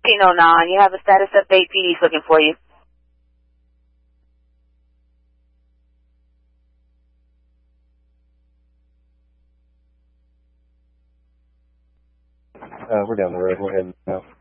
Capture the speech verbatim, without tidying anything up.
thirteen oh nine. You have a status update. P D's looking for you. Uh, we're down the road. We're heading out.